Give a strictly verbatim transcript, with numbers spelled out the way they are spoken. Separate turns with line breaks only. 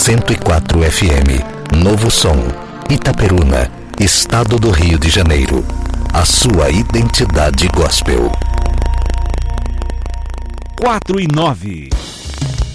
cento e quatro F M. Novo Som. Itaperuna, Estado do Rio de Janeiro. A sua identidade gospel.
Quatro e nove.